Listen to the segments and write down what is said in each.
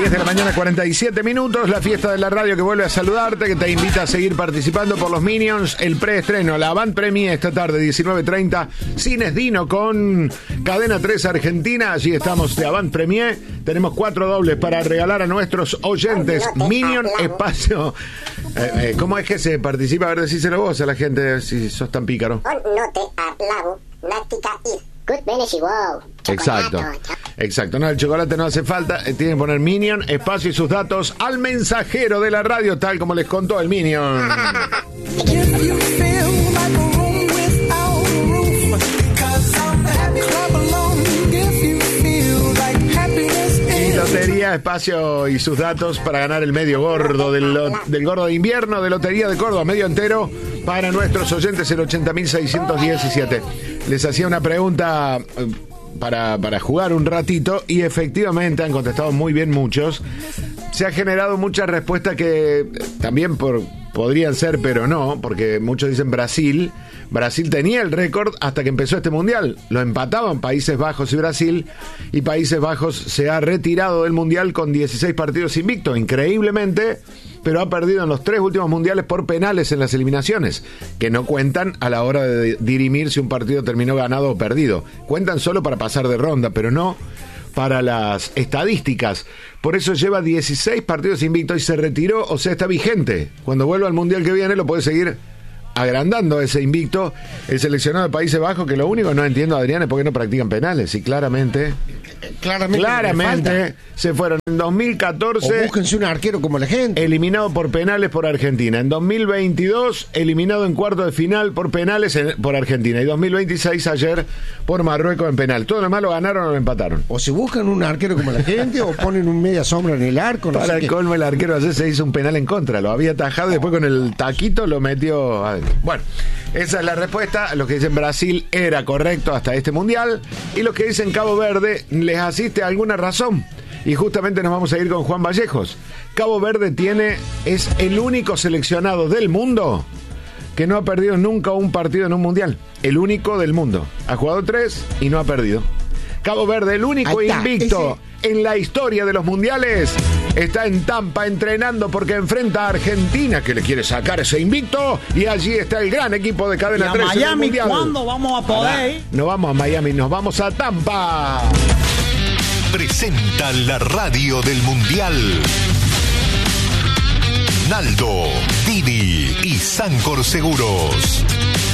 10 de la mañana, 47 minutos. La fiesta de la radio que vuelve a saludarte, que te invita a seguir participando por los Minions. El preestreno, la Avant Premiere esta tarde, 19:30. Cines Dino con Cadena 3 Argentina. Allí estamos de Avant Premiere. Tenemos 4 dobles para regalar a nuestros oyentes. Minion Espacio. ¿Cómo es que se participa? A ver, decíselo vos a la gente si sos tan pícaro. No te alabo, nática ir. Good Benesi, wow. Exacto. No, el chocolate no hace falta. Tienen que poner Minion, espacio y sus datos al mensajero de la radio, tal como les contó el Minion. Y Lotería, espacio y sus datos para ganar el medio gordo del gordo de invierno de Lotería de Córdoba, medio entero para nuestros oyentes, el 80.617. Les hacía una pregunta para jugar un ratito y efectivamente han contestado muy bien muchos. Se ha generado muchas respuestas que también podrían ser, pero no, porque muchos dicen Brasil. Brasil tenía el récord hasta que empezó este mundial. Lo empataban Países Bajos y Brasil, y Países Bajos se ha retirado del mundial con 16 partidos invictos, increíblemente, pero ha perdido en los 3 últimos mundiales por penales en las eliminaciones, que no cuentan a la hora de dirimir si un partido terminó ganado o perdido. Cuentan solo para pasar de ronda, pero no para las estadísticas. Por eso lleva 16 partidos invictos y se retiró, o sea, está vigente. Cuando vuelva al mundial que viene lo puede seguir agrandando ese invicto el seleccionado de Países Bajos, que lo único que no entiendo, Adrián, es por qué no practican penales. Y claramente se fueron en 2014. O búsquense un arquero como la gente. Eliminado por penales por Argentina. En 2022, eliminado en cuarto de final por penales por Argentina. Y 2026, ayer, por Marruecos en penal. Todo lo demás lo ganaron o lo empataron. O se buscan un arquero como la gente, o ponen un media sombra en el arco. Para el colmo, el arquero ayer se hizo un penal en contra. Lo había atajado y después con el taquito lo metió adentro. Bueno, esa es la respuesta. Los que dicen Brasil era correcto hasta este mundial, y los que dicen Cabo Verde les asiste alguna razón. Y justamente nos vamos a ir con Juan Vallejos. Cabo Verde es el único seleccionado del mundo que no ha perdido nunca un partido en un mundial. El único del mundo. Ha jugado 3 y no ha perdido. Cabo Verde, el único invicto en la historia de los mundiales, está en Tampa entrenando porque enfrenta a Argentina, que le quiere sacar ese invicto, y allí está el gran equipo de Cadena 3 Miami, en el mundial. ¿cuándo vamos a poder? No vamos a Miami, nos vamos a Tampa. Presenta la radio del mundial. Naldo, Didi y Sancor Seguros.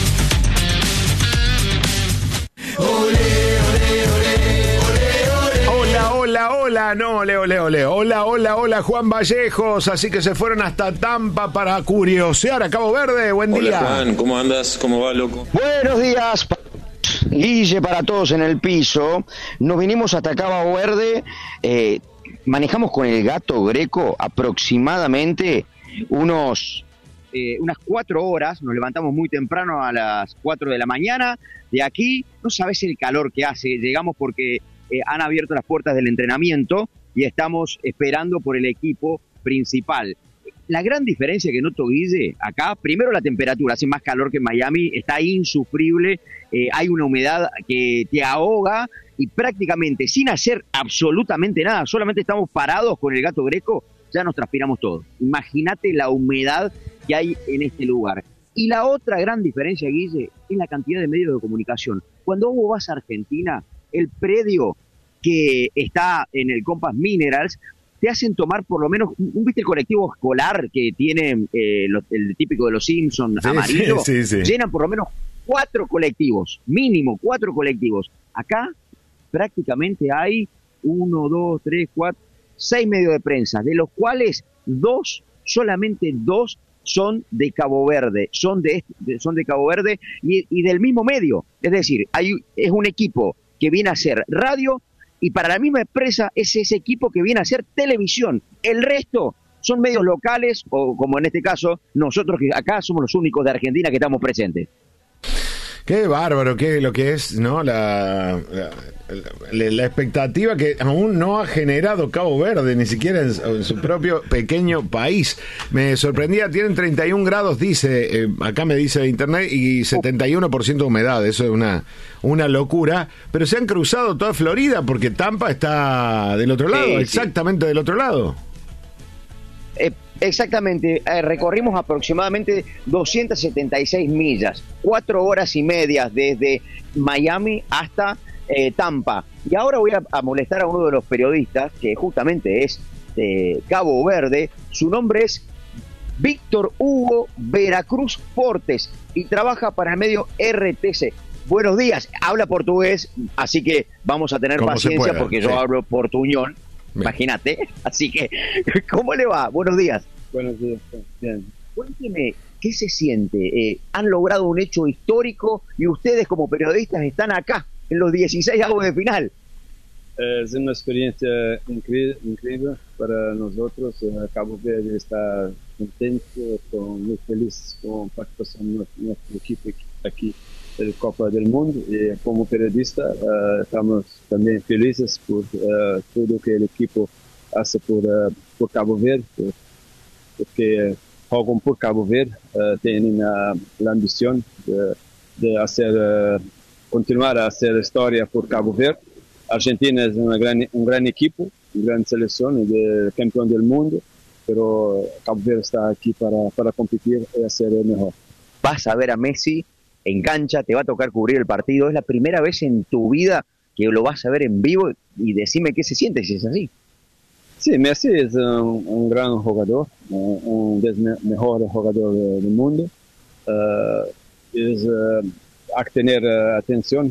Hola, no, ole. Hola, Juan Vallejos. Así que se fueron hasta Tampa para curiosear a Cabo Verde. Buen día. Hola, Juan, ¿cómo andas? ¿Cómo va, loco? Buenos días, Guille, para todos en el piso. Nos vinimos hasta Cabo Verde. Manejamos con el Gato Greco aproximadamente unas 4 horas. Nos levantamos muy temprano a las 4 de la mañana. De aquí, no sabes el calor que hace. Llegamos porque han abierto las puertas del entrenamiento y estamos esperando por el equipo principal. La gran diferencia que noto, Guille, acá, primero la temperatura, hace más calor que en Miami, está insufrible, hay una humedad que te ahoga, y prácticamente sin hacer absolutamente nada, solamente estamos parados con el Gato Greco, ya nos transpiramos todo. Imagínate la humedad que hay en este lugar. Y la otra gran diferencia, Guille, es la cantidad de medios de comunicación. Cuando vos vas a Argentina, el predio que está en el Compass Minerals, te hacen tomar por lo menos, ¿viste el colectivo escolar que tiene el típico de los Simpsons, amarillo? Sí. Llenan por lo menos 4 colectivos, mínimo 4 colectivos. Acá prácticamente hay 1, 2, 3, 4, 6 medios de prensa, de los cuales solamente 2 son de Cabo Verde, son de Cabo Verde y del mismo medio. Es decir, es un equipo que viene a hacer radio, y para la misma empresa es ese equipo que viene a hacer televisión. El resto son medios locales, o como en este caso, nosotros que acá somos los únicos de Argentina que estamos presentes. Qué bárbaro, qué lo que es, ¿no? La expectativa que aún no ha generado Cabo Verde, ni siquiera en su propio pequeño país. Me sorprendía, tienen 31 grados, dice, acá me dice internet, y 71% de humedad. Eso es una locura. Pero se han cruzado toda Florida porque Tampa está del otro lado, Sí. exactamente del otro lado. Exactamente, recorrimos aproximadamente 276 millas, 4 horas y media desde Miami hasta Tampa. Y ahora voy a molestar a uno de los periodistas, que justamente es de Cabo Verde. Su nombre es Víctor Hugo Veracruz Portes y trabaja para el medio RTC. Buenos días, habla portugués, así que vamos a tener Como se paciencia pueda, porque yo sí. hablo portuñol. Bien. Imagínate, así que, ¿cómo le va? Buenos días. Buenos días, bien. Cuénteme, ¿qué se siente? Han logrado un hecho histórico y ustedes como periodistas están acá, en los 16 avos de final. Es una experiencia increíble para nosotros. Cabo Verde está contento, muy feliz con la participación de nuestro equipo aquí en la Copa del Mundo. Y como periodista estamos también felices por todo lo que el equipo hace por Cabo Verde, porque juegan por Cabo Verde, tienen la ambición de hacer, continuar a hacer historia por Cabo Verde. Argentina es un gran equipo, una gran selección, de campeón del mundo, pero Cabo Verde está aquí para competir y hacer el mejor. Vas a ver a Messi en cancha, te va a tocar cubrir el partido. Es la primera vez en tu vida que lo vas a ver en vivo y decime qué se siente si es así. Sí, Messi es un gran jugador, un de los mejores jugadores del mundo. Hay que tener atención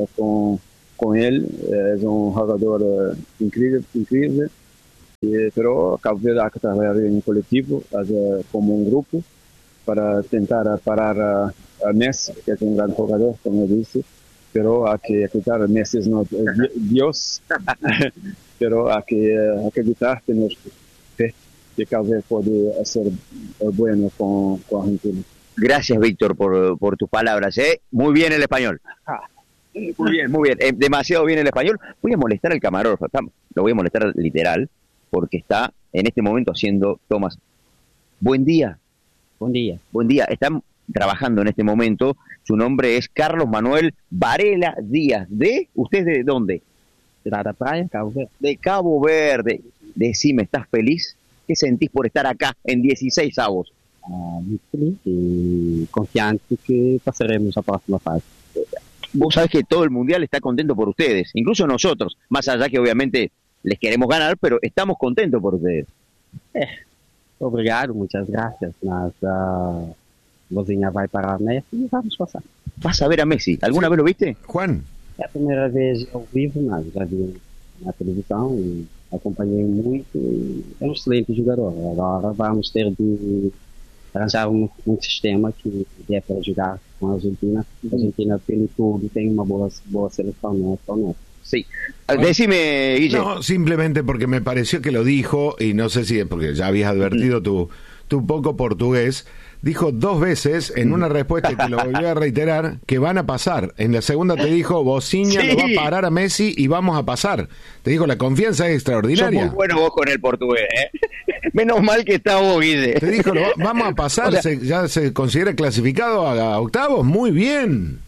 con él. Es un jugador increíble, pero Cabo Verde hay que trabajar en colectivo, como un grupo, para intentar parar a Messi, que es un gran jugador, como dice, pero hay que evitar, Messi no es Dios, pero hay que evitar, tener fe que Cabo Verde puede hacer bueno con Argentina. Gracias, Víctor, por tus palabras. Muy bien el español. Muy bien, muy bien. Demasiado bien el español. Voy a molestar al camarógrafo. Lo voy a molestar literal, porque está en este momento haciendo tomas. Buen día. Buen día. Buen día. Están trabajando en este momento. Su nombre es Carlos Manuel Varela Díaz. ¿Usted de dónde? De la playa, Cabo Verde. De Cabo Verde. Decime, ¿estás feliz? ¿Qué sentís por estar acá en 16 avos? Muy feliz y confiante que pasaremos a próxima fase. Vos sabés que todo el mundial está contento por ustedes, incluso nosotros, más allá que obviamente les queremos ganar, pero estamos contentos por ustedes. Obrigado, muchas gracias. Mas Vozinha vai para Messi e vamos passar. Vas a ver a Messi. ¿Alguna vez lo viste? Juan. É a primeira vez ao vivo, mas já vi na televisão e acompanhei muito. E é um excelente jogador. Agora vamos ter de arranjar um sistema que é para jogar com a Argentina. A Argentina, pelo todo, tem uma boa seleção, não é só nós. Sí. Decime, Guille. No, simplemente porque me pareció que lo dijo, y no sé si es porque ya habías advertido tu poco portugués, dijo 2 veces en una respuesta y te lo volvió a reiterar, que van a pasar. En la segunda te dijo, Vozinha Sí. lo va a parar a Messi y vamos a pasar. Te dijo, la confianza es Sos extraordinaria. muy bueno vos con el portugués, Menos mal que está vos, Guille. Te dijo, vamos a pasar, O sea, ya se considera clasificado a octavos, muy bien.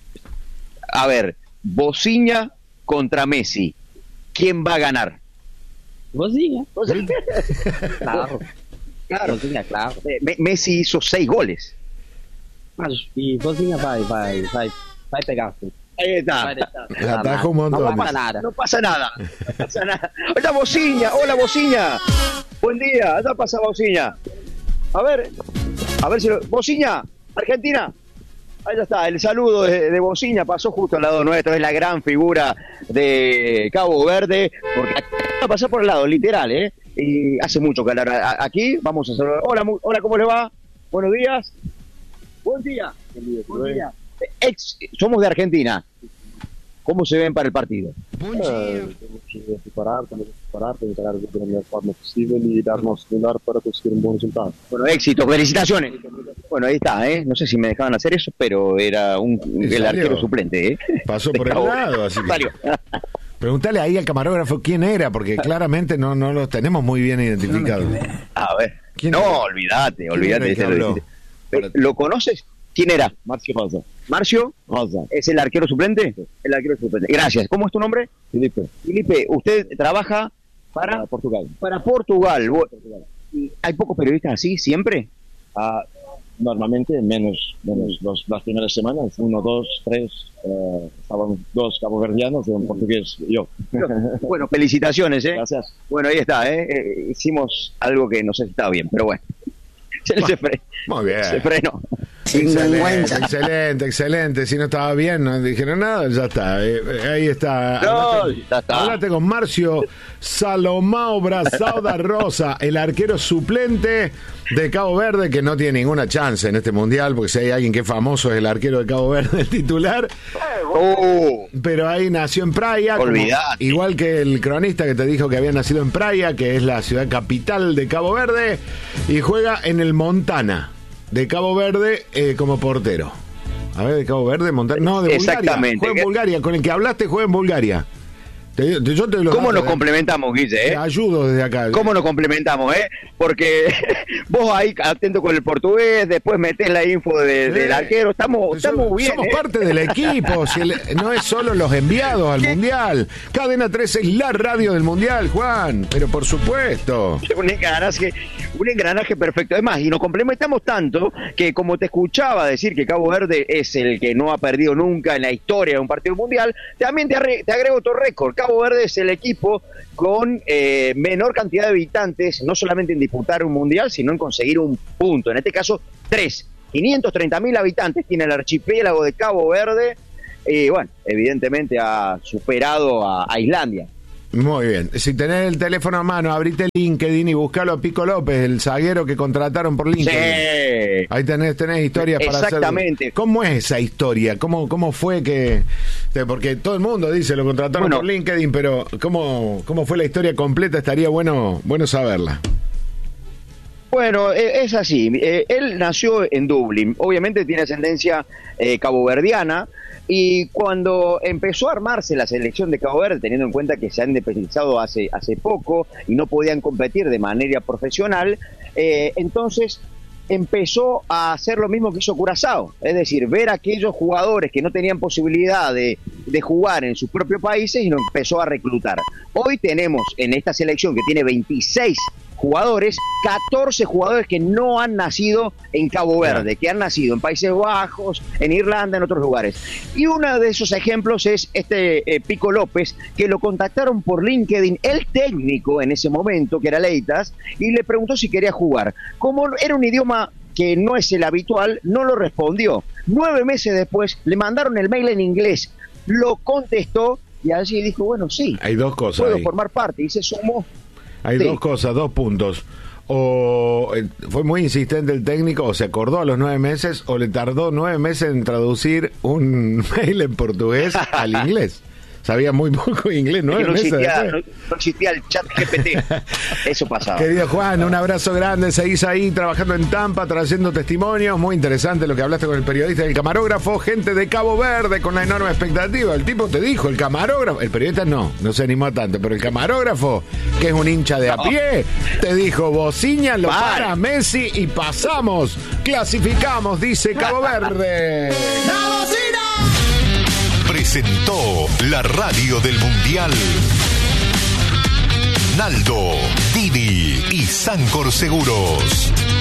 A ver, Vozinha contra Messi. ¿Quién va a ganar? Vozinha. Claro. Claro. Vozinha, claro. Messi hizo 6 goles. Mas e Vozinha vai pegar tudo. Ahí está. Vai deixar. La ataja un montón. Não passa nada. No pasa nada. No pasa nada. Hola, Vozinha. Buen día. Allá pasa Vozinha. A ver si Vozinha, Argentina. Ahí ya está, el saludo de Vozinha pasó justo al lado nuestro, es la gran figura de Cabo Verde, porque aquí va a pasar por el lado, literal, y hace mucho calor aquí. Vamos a saludar. Hola, ¿cómo le va? Buenos días. Buen día. Somos de Argentina. ¿Cómo se ven para el partido? Temos que preparar, tentar da melhor forma possível e dar o nosso melhor para conseguir bom resultado. Bueno, éxito, felicitaciones. Bueno, ahí está, no sé si me dejaban hacer eso, pero era el arquero suplente. Pasó por el lado, así que... Preguntale ahí al camarógrafo quién era, porque claramente no los tenemos muy bien identificados. A ver, ¿Quién no, era? olvídate. ¿Quién habló? ¿Lo conoces? ¿Quién era? Márcio Rosa. ¿Marcio? Rosa. ¿Es el arquero suplente? El arquero suplente. Gracias. ¿Cómo es tu nombre? Felipe. Felipe, usted trabaja para Portugal. Para Portugal. ¿Y hay pocos periodistas así siempre? Normalmente menos las primeras semanas, 1, 2, 3, estaban 2 caboverdianos y un portugués, yo. Bueno, felicitaciones, Gracias. Bueno, ahí está, hicimos algo que no sé si estaba bien, pero bueno. Muy bien. Se frenó. Excelente. Si no estaba bien, no dijeron nada, ya está. Ahí está. Ya está. Hablate con Marcio Salomao Brazauda Rosa, el arquero suplente de Cabo Verde, que no tiene ninguna chance en este mundial, porque si hay alguien que es famoso es el arquero de Cabo Verde, el titular. Pero ahí nació en Praia, igual que el cronista que te dijo que había nacido en Praia, que es la ciudad capital de Cabo Verde, y juega en el Montana de Cabo Verde como portero. A ver, de Cabo Verde, Montana. No, de Bulgaria. Exactamente. Juega en Bulgaria, con el que hablaste juega en Bulgaria. Yo te lo ¿Cómo nos complementamos, Guille? Te ayudo desde acá. ¿Cómo nos complementamos, Porque vos ahí atento con el portugués, después metés la info del arquero, estamos bien. Somos parte del equipo, no es solo los enviados al Mundial. Cadena 3 es la radio del Mundial, Juan, pero por supuesto. Un engranaje perfecto. Además, y nos complementamos tanto que, como te escuchaba decir que Cabo Verde es el que no ha perdido nunca en la historia de un partido mundial, también te agrego otro récord. Cabo Verde es el equipo con menor cantidad de habitantes, no solamente en disputar un mundial, sino en conseguir un punto. En este caso, 3. 530.000 habitantes tiene el archipiélago de Cabo Verde. Y bueno, evidentemente ha superado a Islandia. Muy bien. Si tenés el teléfono a mano, abrite LinkedIn y buscalo a Pico López, el zaguero que contrataron por LinkedIn. Sí. Ahí tenés historias para hacer. Exactamente. ¿Cómo es esa historia? ¿Cómo fue que...? Porque todo el mundo dice lo contrataron por LinkedIn, pero ¿cómo fue la historia completa? Estaría bueno saberla. Bueno, es así. Él nació en Dublín. Obviamente tiene ascendencia caboverdiana. Y cuando empezó a armarse la selección de Cabo Verde, teniendo en cuenta que se han independizado hace poco y no podían competir de manera profesional, entonces empezó a hacer lo mismo que hizo Curazao, es decir, ver a aquellos jugadores que no tenían posibilidad de jugar en sus propios países y lo empezó a reclutar. Hoy tenemos en esta selección, que tiene 26 jugadores, 14 jugadores que no han nacido en Cabo Verde, que han nacido en Países Bajos, en Irlanda, en otros lugares. Y uno de esos ejemplos es Pico López, que lo contactaron por LinkedIn, el técnico en ese momento, que era Leitas, y le preguntó si quería jugar. Como era un idioma que no es el habitual, no lo respondió. 9 meses después le mandaron el mail en inglés, lo contestó y allí dijo, bueno, sí, hay dos cosas puedo ahí. Formar parte, y se sumó. Hay dos cosas, 2 puntos. O fue muy insistente el técnico, o se acordó a los 9 meses, o le tardó 9 meses en traducir un mail en portugués al inglés. Sabía muy poco inglés, 9 meses. No existía el chat GPT. Eso pasaba. Querido Juan, un abrazo grande. Seguís ahí trabajando en Tampa, trayendo testimonios. Muy interesante lo que hablaste con el periodista y el camarógrafo. Gente de Cabo Verde con una enorme expectativa. El tipo te dijo, el camarógrafo, el periodista no se animó a tanto, pero el camarógrafo, que es un hincha de a pie, te dijo, bociñalo para Messi y pasamos. Clasificamos, dice Cabo Verde. ¡La bocina! Presentó la radio del Mundial Naldo, Didi y Sancor Seguros.